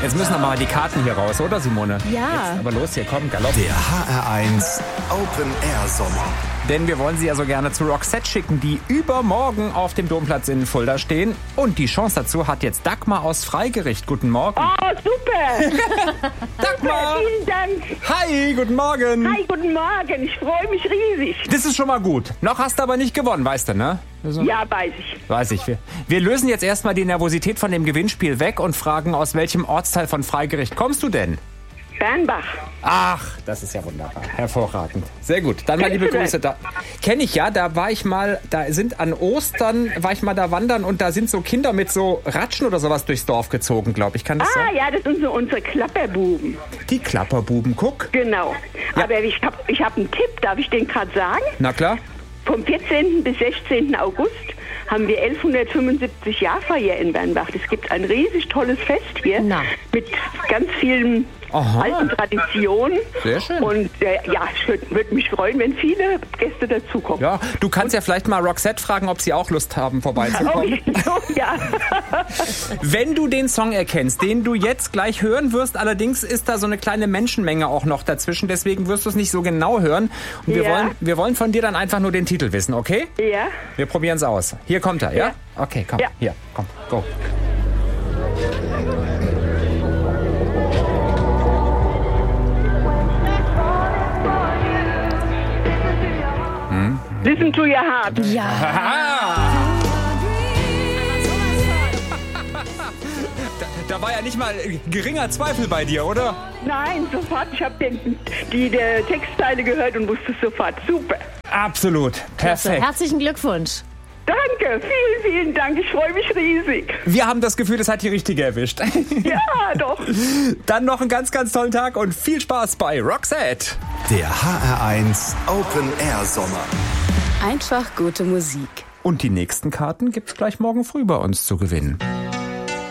Jetzt müssen aber mal die Karten hier raus, oder Simone? Ja. Jetzt aber los, hier, komm, Galopp. Der HR1 Open Air Sommer. Denn wir wollen Sie ja so gerne zu Roxette schicken, die übermorgen auf dem Domplatz in Fulda stehen. Und die Chance dazu hat jetzt Dagmar aus Freigericht. Guten Morgen. Oh, super! Dagmar! Vielen Dank! Hi, guten Morgen. Hi, guten Morgen, ich freue mich riesig. Das ist schon mal gut. Noch hast du aber nicht gewonnen, weißt du, ne? Also, Ja, weiß ich. weiß ich. Wir lösen jetzt erstmal die Nervosität von dem Gewinnspiel weg und fragen, aus welchem Ortsteil von Freigericht kommst du denn? Bernbach. Ach, das ist ja wunderbar. Hervorragend. Sehr gut. Dann mal liebe Kennst du Grüße. Kenne ich ja, da war ich mal, da sind an Ostern, war ich mal da wandern und da sind so Kinder mit so Ratschen oder sowas durchs Dorf gezogen, glaube ich. Kann das sein? Ja, das sind so unsere Klapperbuben. Die Klapperbuben, guck. Genau. Ja. Aber ich hab einen Tipp, darf ich den gerade sagen? Na klar. Vom 14. bis 16. August haben wir 1175 Jahrfeier in Bernbach. Es gibt ein riesig tolles Fest hier Na. mit ganz vielen alten Traditionen. Sehr schön. Und ich würde mich freuen, wenn viele Gäste dazukommen. Ja, du kannst ja vielleicht mal Roxette fragen, ob sie auch Lust haben, vorbeizukommen. Ja. Wenn du den Song erkennst, den du jetzt gleich hören wirst, allerdings ist da so eine kleine Menschenmenge auch noch dazwischen, deswegen wirst du es nicht so genau hören. Und wir wollen von dir dann einfach nur den Titel wissen, okay? Ja. Wir probieren es aus. Hier kommt er, ja? Ja. Okay, komm. Ja. Hier, komm, go. Listen to your heart. Ja. Da war ja nicht mal geringer Zweifel bei dir, oder? Nein, sofort. Ich habe die Textzeile gehört und wusste sofort. Super. Absolut. Perfekt. Herzlichen Glückwunsch. Danke. Vielen, vielen Dank. Ich freue mich riesig. Wir haben das Gefühl, das hat die Richtige erwischt. Ja, doch. Dann noch einen ganz, ganz tollen Tag und viel Spaß bei Roxette. Der HR1 Open Air Sommer. Einfach gute Musik. Und die nächsten Karten gibt's gleich morgen früh bei uns zu gewinnen.